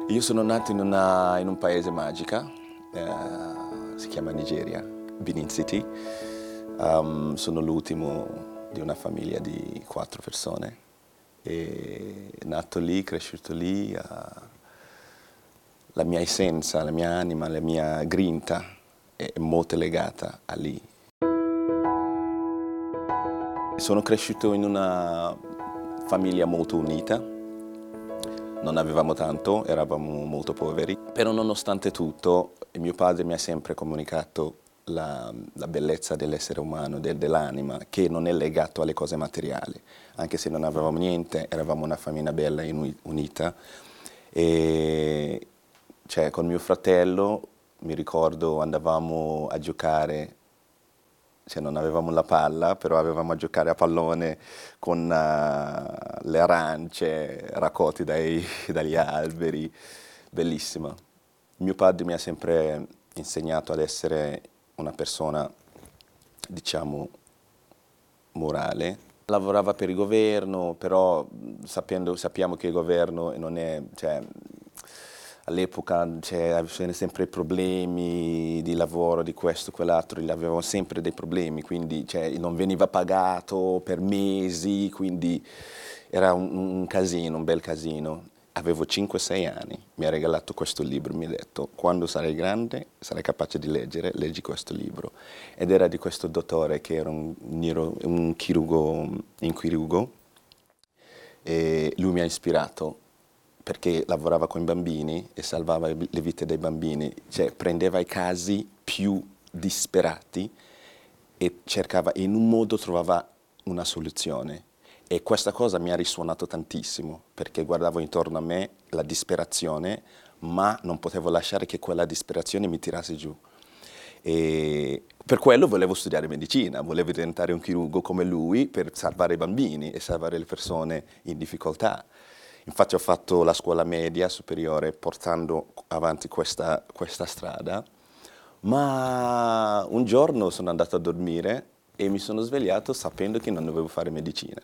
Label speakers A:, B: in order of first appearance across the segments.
A: Io sono nato in un paese magica, si chiama Nigeria, Benin City. Sono l'ultimo di una famiglia di 4 persone. E nato lì, cresciuto lì, la mia essenza, la mia anima, la mia grinta è molto legata a lì. Sono cresciuto in una famiglia molto unita. Non avevamo tanto, eravamo molto poveri, però nonostante tutto mio padre mi ha sempre comunicato la bellezza dell'essere umano, dell'anima, che non è legato alle cose materiali. Anche se non avevamo niente, eravamo una famiglia bella e unita. E cioè, con mio fratello, mi ricordo, andavamo a giocare. Cioè, non avevamo la palla, però avevamo a giocare a pallone con le arance raccolte dagli alberi. Bellissima. Mio padre mi ha sempre insegnato ad essere una persona, diciamo, morale. Lavorava per il governo, però sappiamo che il governo non è, cioè, all'epoca c'erano sempre problemi di lavoro, di questo, quell'altro, avevamo sempre dei problemi, quindi non veniva pagato per mesi, quindi era un casino, un bel casino. Avevo 5-6 anni, mi ha regalato questo libro, mi ha detto: quando sarai grande, sarai capace di leggere, leggi questo libro. Ed era di questo dottore che era un chirurgo, e lui mi ha ispirato perché lavorava con i bambini e salvava le vite dei bambini, cioè prendeva i casi più disperati e cercava, in un modo trovava una soluzione. E questa cosa mi ha risuonato tantissimo, perché guardavo intorno a me la disperazione, ma non potevo lasciare che quella disperazione mi tirasse giù. E per quello volevo studiare medicina, volevo diventare un chirurgo come lui per salvare i bambini e salvare le persone in difficoltà. Infatti ho fatto la scuola media superiore portando avanti questa strada, ma un giorno sono andato a dormire e mi sono svegliato sapendo che non dovevo fare medicina.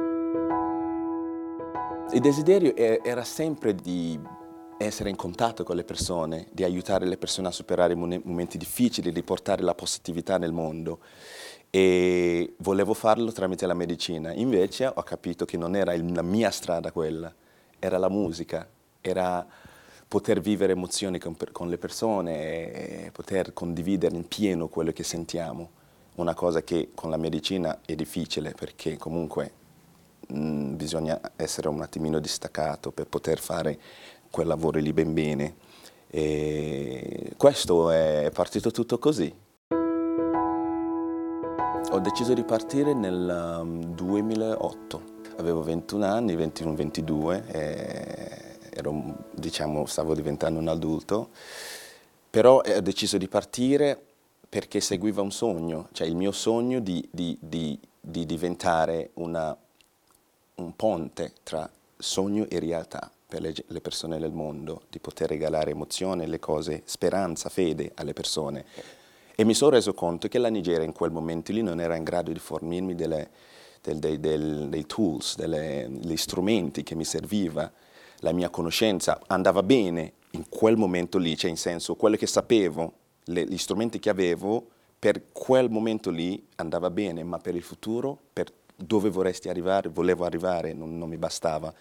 A: Il desiderio era sempre di essere in contatto con le persone, di aiutare le persone a superare momenti difficili, di portare la positività nel mondo. E volevo farlo tramite la medicina. Invece ho capito che non era la mia strada quella, era la musica, era poter vivere emozioni con le persone e poter condividere in pieno quello che sentiamo. Una cosa che con la medicina è difficile, perché comunque bisogna essere un attimino distaccato per poter fare quel lavoro lì ben bene. E questo è partito tutto così. Ho deciso di partire nel 2008. Avevo 21 anni, 21-22, stavo diventando un adulto, però ho deciso di partire perché seguiva un sogno, cioè il mio sogno di diventare un ponte tra sogno e realtà per le persone del mondo, di poter regalare emozione, le cose, speranza, fede alle persone. E mi sono reso conto che la Nigeria in quel momento lì non era in grado di fornirmi dei tools, degli strumenti che mi serviva. La mia conoscenza andava bene in quel momento lì, cioè in senso quello che sapevo, gli strumenti che avevo, per quel momento lì andava bene, ma per il futuro, per dove volevo arrivare, non mi bastava.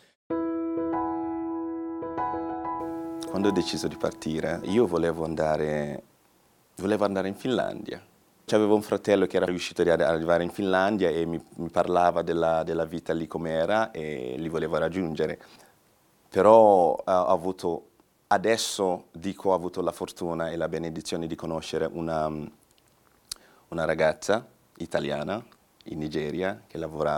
A: Quando ho deciso di partire, io volevo andare in Finlandia. Avevo un fratello che era riuscito ad arrivare in Finlandia e mi parlava della vita lì com'era e li volevo raggiungere. Però adesso dico, ho avuto la fortuna e la benedizione di conoscere una ragazza italiana in Nigeria che lavorava